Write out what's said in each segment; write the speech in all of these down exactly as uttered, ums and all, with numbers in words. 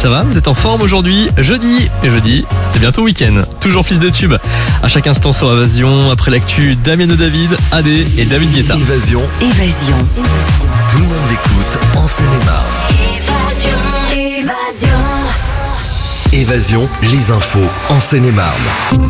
Ça va? Vous êtes en forme aujourd'hui? Jeudi, et jeudi, c'est bientôt week-end. Toujours fils de tube. À chaque instant sur Évasion, après l'actu, Damien de David, A D et David Guetta. Évasion. Évasion. Tout le monde écoute en Seine-et-Marne. Évasion. Évasion. Évasion, les infos en Seine-et-Marne.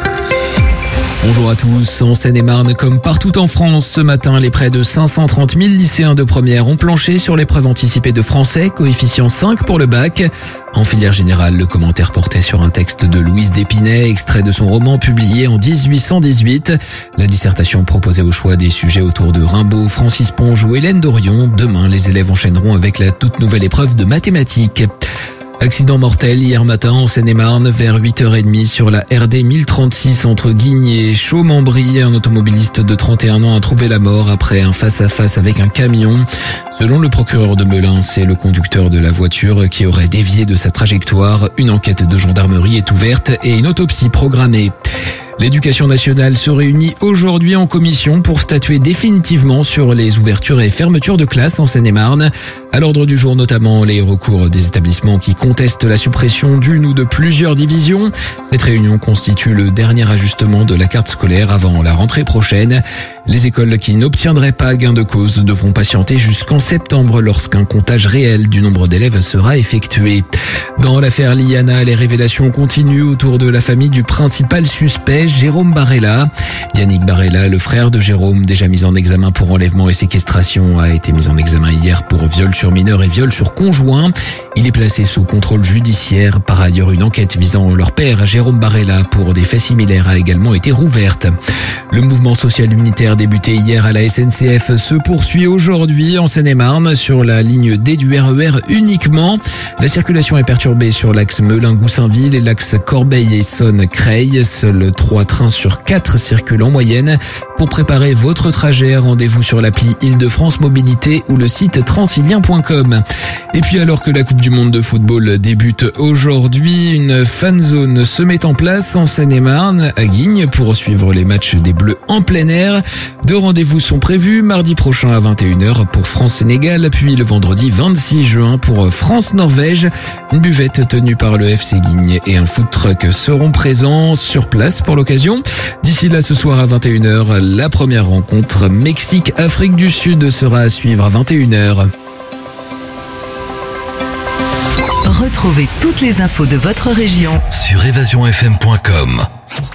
Bonjour à tous. En Seine-et-Marne, comme partout en France, ce matin, les près de cinq cent trente mille lycéens de première ont planché sur l'épreuve anticipée de français, coefficient cinq pour le bac. En filière générale, le commentaire portait sur un texte de Louise d'Épinay, extrait de son roman publié en dix-huit cent dix-huit. La dissertation proposait au choix des sujets autour de Rimbaud, Francis Ponge ou Hélène Dorion. Demain, les élèves enchaîneront avec la toute nouvelle épreuve de mathématiques. Accident mortel hier matin en Seine-et-Marne vers huit heures trente sur la R D mille trente-six entre Guignes et Chaux-Membry. Un automobiliste de trente et un ans a trouvé la mort après un face-à-face avec un camion. Selon le procureur de Melun, c'est le conducteur de la voiture qui aurait dévié de sa trajectoire. Une enquête de gendarmerie est ouverte et une autopsie programmée. L'éducation nationale se réunit aujourd'hui en commission pour statuer définitivement sur les ouvertures et fermetures de classes en Seine-et-Marne. À l'ordre du jour, notamment les recours des établissements qui contestent la suppression d'une ou de plusieurs divisions. Cette réunion constitue le dernier ajustement de la carte scolaire avant la rentrée prochaine. Les écoles qui n'obtiendraient pas gain de cause devront patienter jusqu'en septembre lorsqu'un comptage réel du nombre d'élèves sera effectué. Dans l'affaire Liana, les révélations continuent autour de la famille du principal suspect, Jérôme Barella. Yannick Barella, le frère de Jérôme, déjà mis en examen pour enlèvement et séquestration, a été mis en examen hier pour viol sur mineur et viol sur conjoint. Il est placé sous contrôle judiciaire. Par ailleurs, une enquête visant leur père, Jérôme Barella, pour des faits similaires a également été rouverte. Le mouvement social unitaire débuté hier à la S N C F se poursuit aujourd'hui en Seine-et-Marne sur la ligne D du R E R uniquement. La circulation est perturbée sur l'axe Melun-Goussainville et l'axe Corbeil-Essonnes-Creil. Seuls trois trains sur quatre circulent en moyenne. Pour préparer votre trajet, rendez-vous sur l'appli Île-de-France Mobilité ou le site transilien point com. Et puis alors que la Coupe du Monde de football débute aujourd'hui, une fan zone se met en place en Seine-et-Marne, à Guignes, pour suivre les matchs des Bleus en plein air. Deux rendez-vous sont prévus, mardi prochain à vingt et une heures pour France-Sénégal, puis le vendredi vingt-six juin pour France-Norvège. Une buvette tenue par le F C Guignes et un food truck seront présents sur place pour l'occasion. D'ici là, ce soir à vingt et une heures, la première rencontre Mexique-Afrique du Sud sera à suivre à vingt et une heures. Retrouvez toutes les infos de votre région Sur évasion f m point com.